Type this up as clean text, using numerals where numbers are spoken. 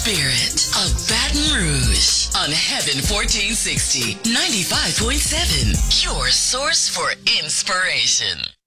spirit of Baton Rouge on Heaven 1460, 95.7, your source for inspiration.